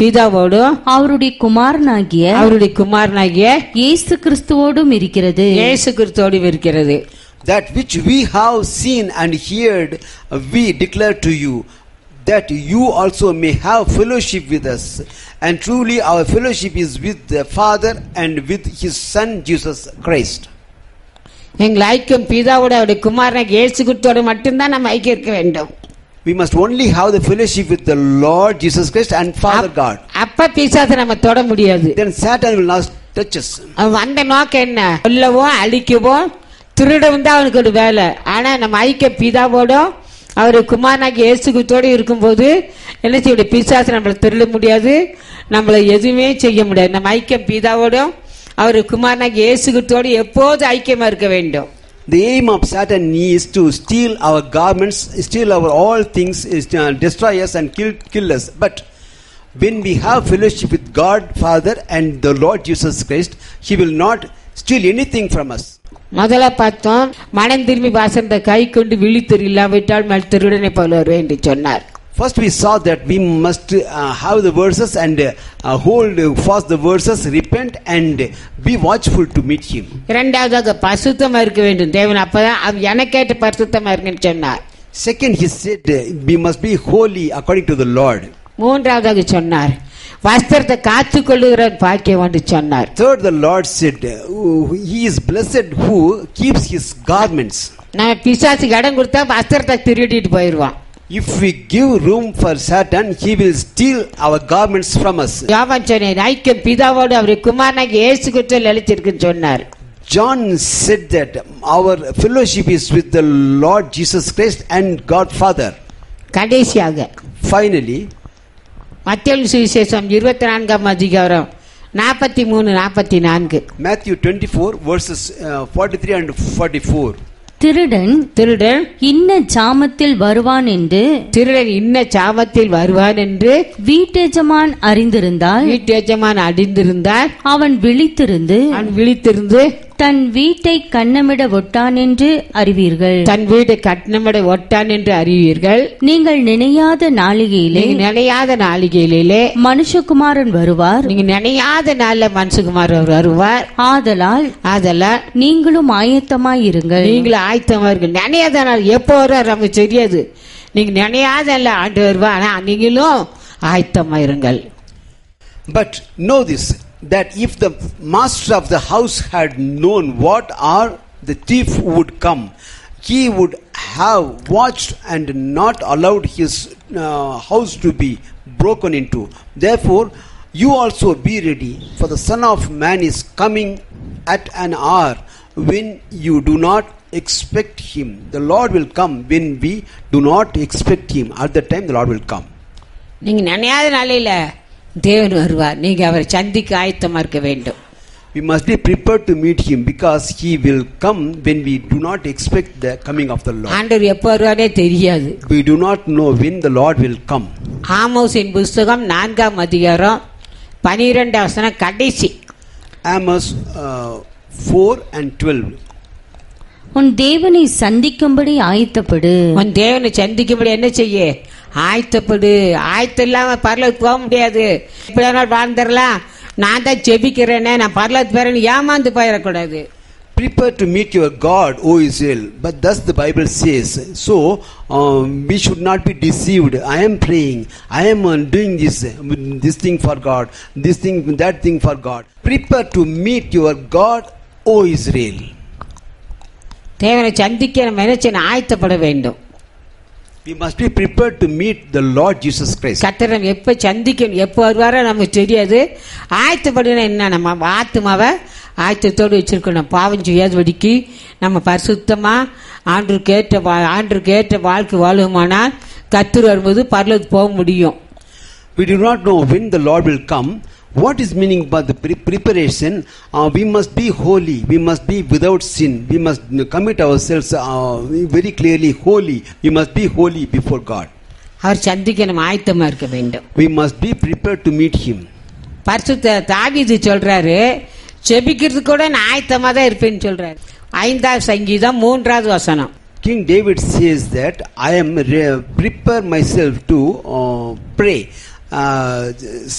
பிதாவோடும் அவருடைய குமாரனாகிய இயேசு கிறிஸ்துவோடும் இருக்கிறது. இயேசு கிறிஸ்துவோடும் இருக்கிறது. That which we have seen and heard, we declare to you, that you also may have fellowship with us. And truly our fellowship is with the Father and with His Son Jesus Christ. எங்கள் ஐக்கியம் பிதாவோட அவருடைய குமாரனாகிய இயேசு கிறிஸ்துவோடு மட்டும்தான் நம்ம ஐக்கியம் இருக்க வேண்டும். We must only have the fellowship with the Lord Jesus Christ and Father God. அப்ப பிசாசை நம்ம தொட முடியாது. Then Satan will not touch us. அந்த நோக்கம் என்ன? கொல்லவோ அழிக்கவோ திருடவும் தான் அவனுக்கு ஒரு வேலை. ஆனா நம்ம ஐக்கிய பிதாவோட அவருடைய குமாரனாகிய இயேசு கிறிஸ்துவோடு இருக்கும்போது என்ன செய்ய பிசாசு நம்மளை திருட முடியாது, நம்மளை எதுவுமே செய்ய முடியாது. நம்ம ஐக்கியம் பிதாவோட அவருடைய குமாரனாகிய இயேசு கிறிஸ்துவோடு எப்போது ஐக்கியமா இருக்க வேண்டும். The aim of Satan is to steal our garments, steal our all things, destroy us and kill us. But when we have fellowship with God Father and the Lord Jesus Christ, He will not steal anything from us. முதல்ல பார்த்தோம், மனம் திரும்பி வாசந்த கை கொண்டு விழித்தெரு இல்லாவிட்டால் மேல் திருடனை போல வருவேன் என்று சொன்னார். First we saw that we must have the verses and hold fast the verses, repent and be watchful to meet Him. இரண்டாவதாக பரிசுத்தமா இருக்க வேண்டும். தேவன் அப்பதான் எனக்கேற்ற பரிசுத்தமா இருக்குன்னு சொன்னார். Second, He said we must be holy according to the Lord. மூன்றாவதாக சொன்னார், வஸ்திரத்தை காத்துக் கொள்ளுகிற பாக்கியம் என்று சொன்னார். Third, the Lord said He is blessed who keeps His garments. நம்ம பிசாசுக்கு இடம் கொடுத்தா வஸ்திரத்தை திருடிட்டு போயிடுவான். If we give room for Satan, he will steal our garments from us. யோவான் சொன்னார், ஐக்கியம் பிதாவோடு அவருடைய குமாரனாகிய இயேசு கிறிஸ்துவில் நிலைச்சிருக்குன்னு சொன்னார். John said that our fellowship is with the Lord Jesus Christ and God Father. கடைசியாக Finally, மத்தேயு சுவிசேஷம் 24ஆம் அதிகாரம் 43-44. Matthew 24 verses 43 and 44. திருடன் இன்ன சாமத்தில் வருவான் என்று வீட்டெஜமான் அறிந்திருந்தால் அவன் விழித்திருந்து தன் வீட்டை கன்னமிட ஒட்டான் என்று அறிவீர்கள். நீங்கள் நினையாத நாளிகையிலே மனுஷகுமாரன் வருவார். ஆதலால் நீங்களும் ஆயத்தமாயிருங்கள். நினையாத நாள் எப்போ வர நமக்கு தெரியாது. நீங்க நினையாத ஆண்டு வருவா, ஆனா நீங்களும் ஆயத்தமாயிருங்கள். But know this, that if the master of the house had known what hour the thief would come, he would have watched and not allowed his house to be broken into. Therefore you also be ready, for the Son of Man is coming at an hour when you do not expect Him. The Lord will come when we do not expect Him. At that time the Lord will come. நீங்க நினையாத நாளையில தேவன் வருவார். நீங்க அவரை சந்திக்க ஆயத்தமா இருக்க வேண்டும். We must be prepared to meet Him, because He will come when we do not expect the coming of the Lord. ஆண்டவர் எப்போ வருவாரே தெரியாது. We do not know when the Lord will come. ஆமோஸின் புத்தகம் 4ஆம் அதிகாரம் 12ஆம் வசனம் கடைசி. Amos 4 and 12. உன் தேவனை சந்திக்கும்படி ஆயத்தப்படு. உன் தேவனை சந்திக்கும்படி என்ன செய்ய? ஆயத்தப்படு. ஆயத்தம் இல்லாம பரலோகத்துக்கு போக முடியாது. இப்படி வாழ்ந்துடலாம், நான் தான் ஜெபிக்கிறேனே, நான் பரலோகத்துக்கு போறேன்னு ஏமாந்து போயிடக்கூடாது. Prepare to meet your God, O Israel. But thus the Bible says. So we should not be deceived. I am praying, I am doing this thing for God, this thing, that thing for God. Prepare to meet your God, O Israel. தேவனை சந்திக்க நம்ம என்ன செய்யணும்? ஆயத்தப்பட வேண்டும். We must be prepared to meet the Lord Jesus Christ. கர்த்தரை எப்ப சந்திக்கணும், எப்போ வருவாரோ நமக்கு தெரியாது. ஆயத்தப்படுனா என்ன? நம்ம ஆத்துமாவை ஆயத்தத்தோடு வச்சிருக்கணும். பாவம் செய்யாதபடிக்கு நம்ம பரிசுத்தமா ஆண்டவருக்கு ஏற்ற வாழ்க்கை வாழுமானால் கர்த்தர் வரும்போது பரலோகத்துக்கு போக முடியும். We do not know when the Lord will come. What is meaning by the preparation? We must be holy. We must be without sin. We must commit ourselves very clearly holy. We must be holy before God. அவர் சந்திக்க நம்ம ஆயத்தமா இருக்க வேண்டும். We must be prepared to meet Him. பரிசுத்த தாவீது சொல்றாரு, ஜெபிக்கிறது கூட நான் ஆயத்தமா தான் இருப்பேன்னு சொல்றாரு. 5ஆம் சங்கீதம் 3ஆவது வசனம். King David says that I am prepare myself to pray.